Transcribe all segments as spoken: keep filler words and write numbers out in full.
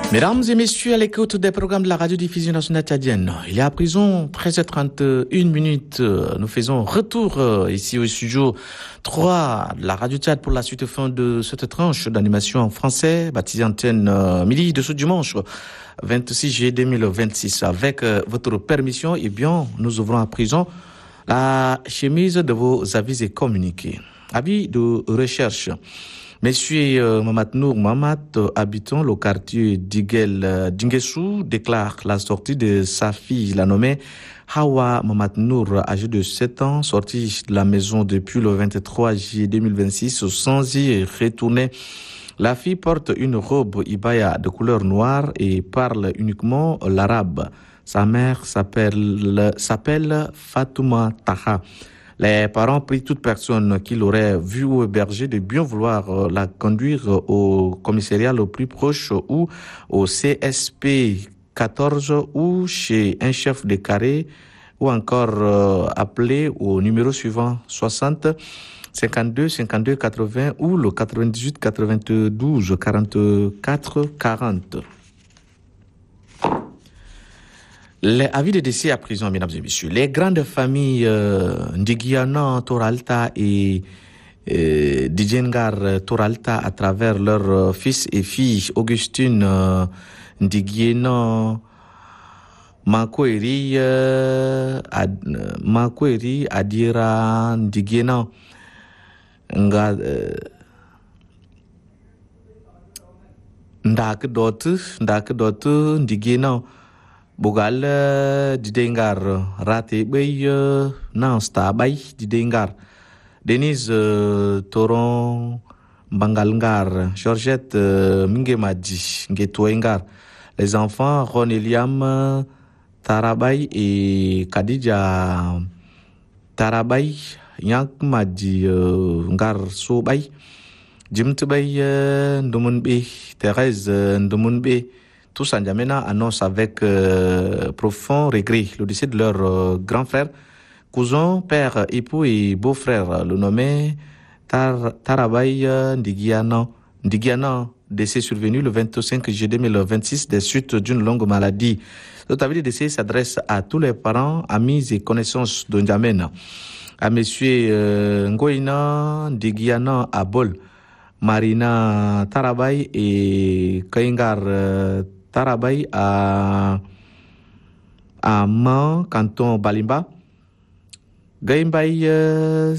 Mesdames et messieurs, à l'écoute des programmes de la radiodiffusion nationale tchadienne, il y a à prison treize heures trente et une minutes. Nous faisons retour ici au studio trois de la Radio Tchad pour la suite fin de cette tranche d'animation en français, baptisée antenne midi de ce dimanche vingt-six juillet deux mille vingt-six. Avec votre permission, eh bien, nous ouvrons à prison la chemise de vos avis et communiqués. Avis de recherche. Monsieur euh, Mamad Nour Mamad, euh, habitant le quartier d'Iguel euh, d'Inguessou, déclare la sortie de sa fille, la nommée Hawa Mamad Nour, âgée de sept ans, sortie de la maison depuis le vingt-trois juillet deux mille vingt-six, sans y retourner. La fille porte une robe ibaya de couleur noire et parle uniquement l'arabe. Sa mère s'appelle, s'appelle Fatouma Taha. Les parents prient toute personne qui l'aurait vue ou hébergée de bien vouloir la conduire au commissariat le plus proche ou au C S P quatorze ou chez un chef de carré ou encore appeler au numéro suivant soixante cinquante-deux cinquante-deux quatre-vingts ou le quatre-vingt-dix-huit quatre-vingt-douze quarante-quatre quarante. Les avis de décès à prison, mesdames et messieurs. Les grandes familles euh, Ndigiana, Toralta et euh, Dijengar Toralta, à travers leurs euh, fils et filles, Augustine euh, Ndigiana, Makoeri, euh, Ad, Makoeri Adira Ndigiana, Nga euh, Ndak Dotu, Ndak Dotu Ndigiana. Bogal di dengar rate bay nan sta bay di dengar Denise uh, Toron Bangalngar Georgette uh, Mingemadi Ngetouengar. Les enfants Ron Eliam Tarabay et Khadija Tarabay Yank Madi uh, Ngar Sobay Jimtbay uh, Ndomunbe Thérèse uh, Ndomunbe. Tous en Djamena annoncent avec euh, profond regret le décès de leur euh, grand frère, cousin, père, époux et beau-frère, le nommé Tar- Tarabay Ndigiana. Ndigiana, décès survenu le vingt-cinq juillet deux mille vingt-six des suites d'une longue maladie. Notre avis de décès s'adresse à tous les parents, amis et connaissances de N'Djamena. À monsieur euh, Ngoïna Ndigiana Abol, Marina Tarabay et Kaingar euh, Tarabay à, à Man, canton Balimba. Gaimbay euh,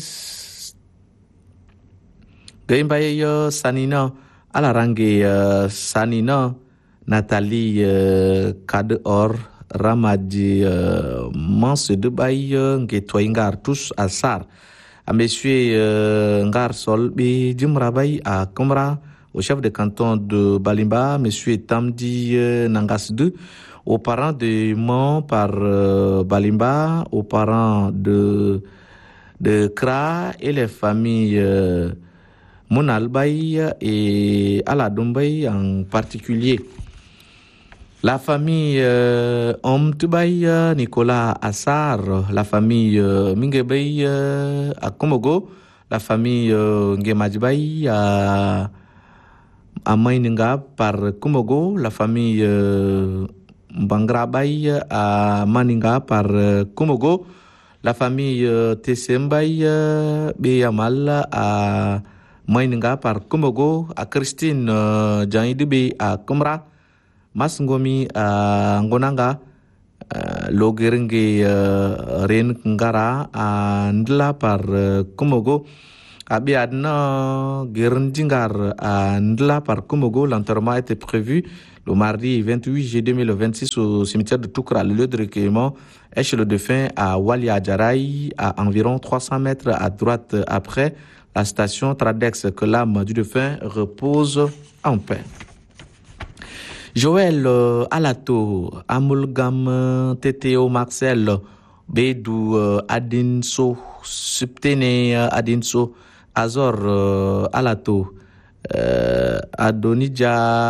Gaimbay euh, Sanina Alarangue euh, Sanina Nathalie euh, Kadeor Ramadi euh, Manse de Bay Ngetoingar tous à Sar. À monsieur euh, Ngar Solbi Dimrabay à Komra, au chef de canton de Balimba, monsieur Tamdi euh, Nangas deux, aux parents de Mon par euh, Balimba, aux parents de, de Kra et les familles euh, Mounalbay et Aladombay en particulier. La famille euh, Omtubay, Nicolas Assar, la famille euh, Mingebay euh, à Komogo, la famille euh, Ngemadjibay à, à Maininga par Komogo, la famille euh, Bangrabay à Maninga par euh, Komogo, la famille euh, Tessembay euh, Beyamal à Maininga par Komogo, à Christine euh, Djanidebe à Komra, Masngomi à Ngonanga, uh, Logeringe uh, Ren Ngara à Ndla par uh, Komogo, à Biadna Gerndingar à Ndla par Komogo. L'enterrement était prévu le mardi vingt-huit juillet deux mille vingt-six au cimetière de Toukra. Le lieu de recueillement est chez le défunt à Walia Djaraï, à environ trois cents mètres à droite après la station Tradex. Que l'âme du défunt repose en paix. Joël euh, Alato, Amulgam, euh, Tétéo Marcel, Bédou, euh, Adinso, Subtene euh, Adinso, Azor euh, Alato, euh, Adonija.